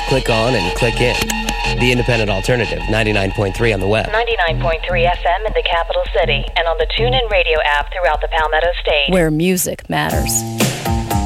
click on and click in. The Independent Alternative, 99.3 on the web. 99.3 FM in the capital city and on the TuneIn Radio app throughout the Palmetto State. Where music matters.